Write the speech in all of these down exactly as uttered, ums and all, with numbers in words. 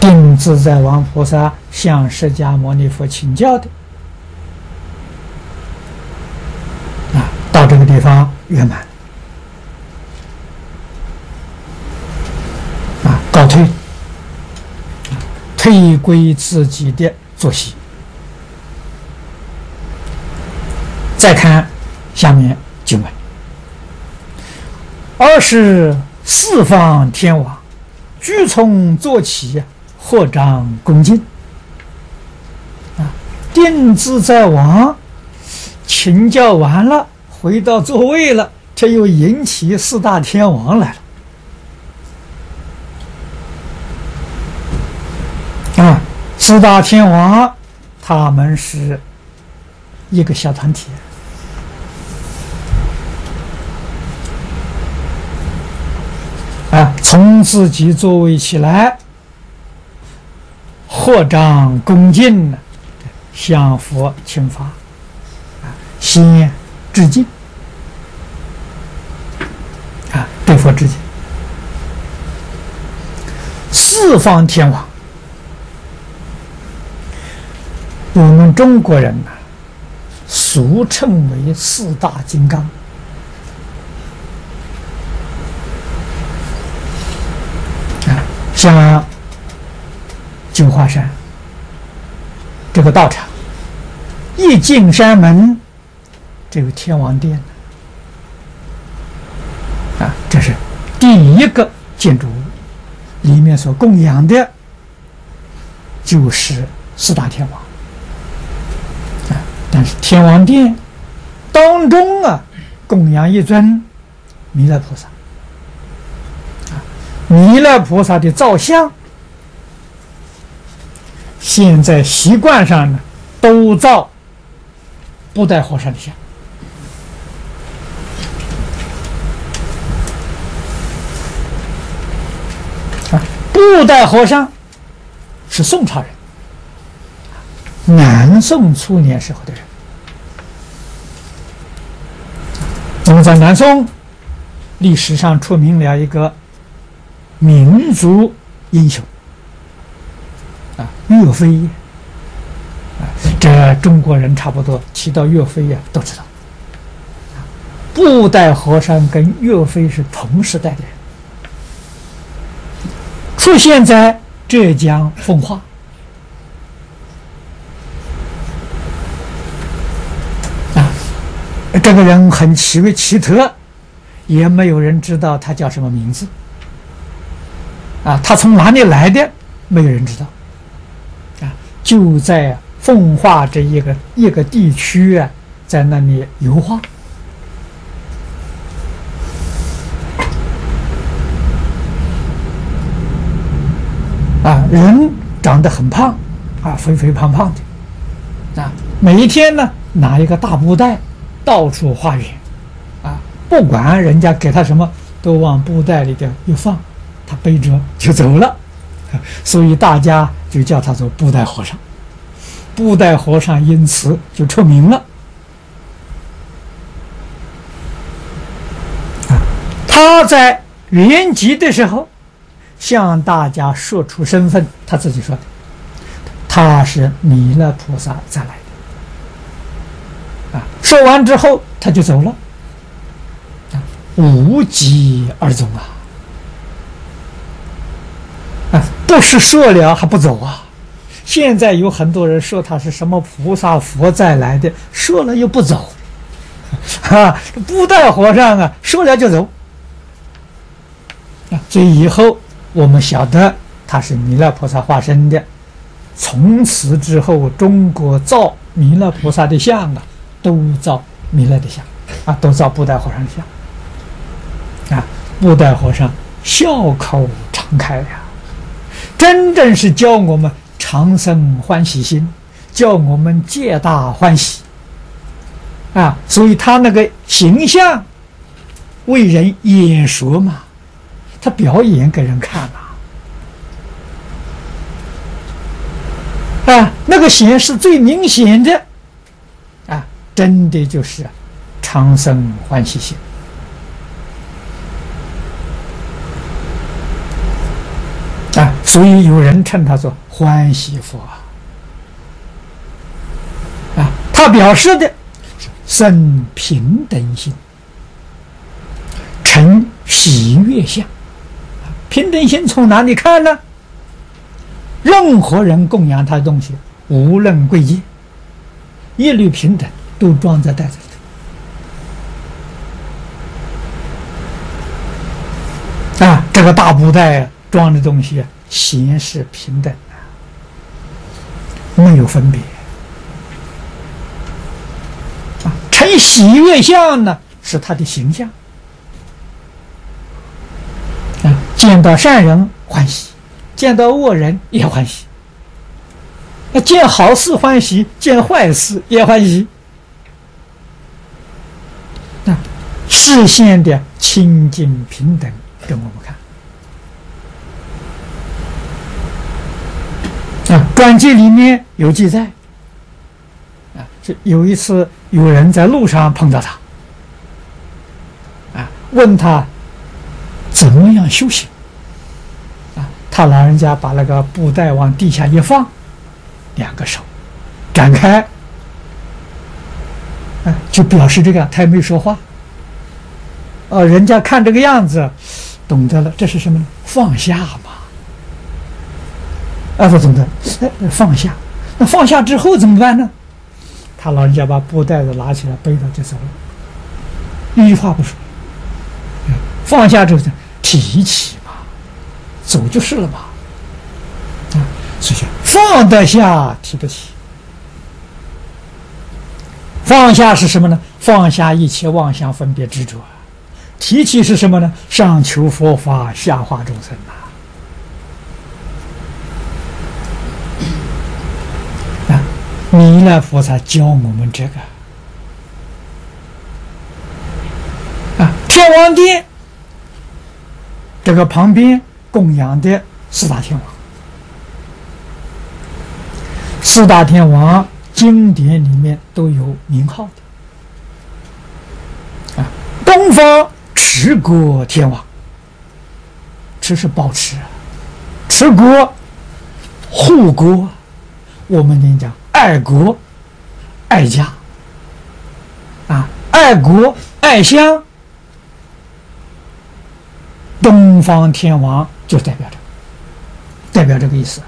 定自在王菩萨向释迦牟尼佛请教的。啊，到这个地方圆满。啊，告退，退归自己的作息。再看下面经文：二是四方天王俱从坐起，合掌恭敬。啊，定自在王请教完了，回到座位了，这又引起四大天王来了。啊，四大天王他们是一个小团体。啊，从自己座位起来，合掌恭敬呢，向佛请法，啊，先致敬，啊，对佛致敬。四方天王，我们中国人呢，俗称为四大金刚。像净华山这个道场，一进山门，这个天王殿啊，这是第一个建筑物，里面所供养的就是四大天王啊。但是天王殿当中啊，供养一尊弥勒菩萨。弥勒菩萨的造像，现在习惯上呢，都造布袋和尚的像。啊，布袋和尚是宋朝人，南宋初年时候的人。那么在南宋历史上出名了一个民族英雄啊，岳飞啊，这中国人差不多提到岳飞呀、啊，都知道。布袋和尚跟岳飞是同时代的人，出现在浙江奉化。啊，这个人很奇为奇特，也没有人知道他叫什么名字。啊，他从哪里来的，没有人知道。啊，就在奉化这一个一个地区啊，在那里游化。啊，人长得很胖，啊，肥肥胖胖的，啊，每一天呢拿一个大布袋，到处化缘，啊，不管人家给他什么，都往布袋里头一放。他背着就走了，所以大家就叫他做布袋和尚。布袋和尚因此就出名了。他在圆寂的时候向大家说出身份，他自己说的，他是弥勒菩萨再来的。啊，说完之后他就走了，啊，无疾而终啊。啊，不是说了还不走啊！现在有很多人说他是什么菩萨佛再来的，说了又不走，啊，布袋和尚啊，说了就走。啊，所以以后我们晓得他是弥勒菩萨化身的。从此之后，中国造弥勒菩萨的像啊，都造弥勒的像，啊，都造布袋和尚的像。啊，布袋和尚笑口常开呀。真正是教我们常生欢喜心，叫我们皆大欢喜啊！所以他那个形象为人演说嘛，他表演给人看啊，啊，那个显示最明显的啊，真的就是常生欢喜心。啊， 所以有人称他做欢喜佛啊，他表示的生平等心，成喜悦相。平等心从哪里看呢？任何人供养他的东西，无论贵贱，一律平等，都装在袋子里头。啊，这个大布袋装的东西，显示平等啊，没有分别。啊，成喜悦相呢，是他的形象。啊，见到善人欢喜，见到恶人也欢喜。那见好事欢喜，见坏事也欢喜。啊，视线的清净平等，给我们看。啊，传记里面有记载。啊，是有一次有人在路上碰到他，啊，问他怎么样修行。啊，他老人家把那个布袋往地下一放，两个手展开，啊，就表示这个他也没说话。哦，人家看这个样子，懂得了，这是什么呢？放下嘛。啊，他懂得，哎，放下。那放下之后怎么办呢？他老人家把布袋子拿起来背着就走了，一句话不说。放下之后提起嘛，走就是了嘛。啊，所以放得下，提得起。放下是什么呢？放下一切妄想分别执着。提起是什么呢？上求佛法，下化众生呐。啊，弥勒菩萨教我们这个。啊，天王殿这个旁边供养的四大天王。四大天王经典里面都有名号的。啊，东方持国天王，持是保持，持国护国，我们连讲爱国爱家啊，爱国爱乡，东方天王就代表着代表这个意思。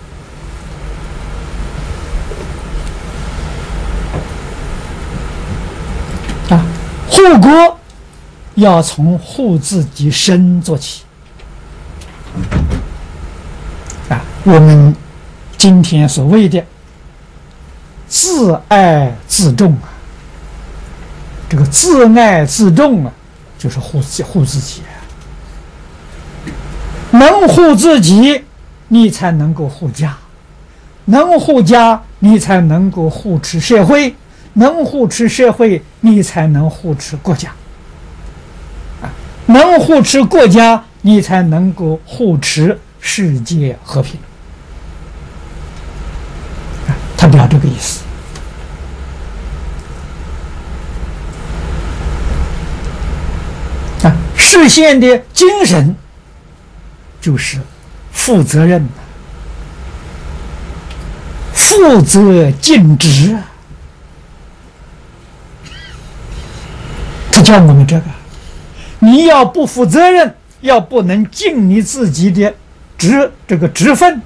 啊，护国要从护自己身做起。啊，我们今天所谓的自爱自重啊，这个自爱自重啊，就是护自护自己。能护自己，你才能够护家；能护家，你才能够护持社会；能护持社会，你才能护持国家。能护持国家，你才能够护持世界和平。他表这个意思。啊，视线的精神就是负责任，负责尽职。他教我们这个。你要不负责任，要不能尽你自己的职这个职分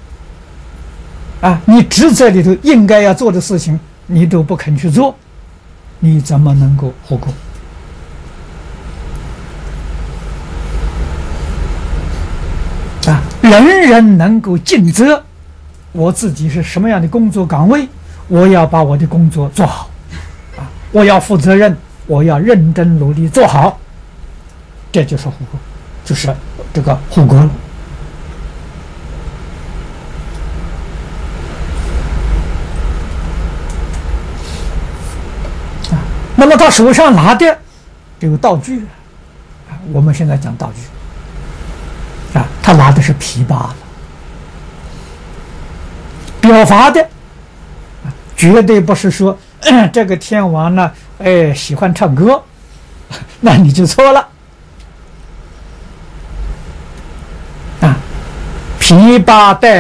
啊，你职责里头应该要做的事情，你都不肯去做，你怎么能够护国？啊，人人能够尽责，我自己是什么样的工作岗位，我要把我的工作做好，啊，我要负责任，我要认真努力做好。这就是护国，就是这个护国了。啊，那么他手上拿的这个道具，啊，我们现在讲道具，啊，他拿的是琵琶的，表法的，啊，绝对不是说这个天王呢，哎，喜欢唱歌，那你就错了。琵提拔代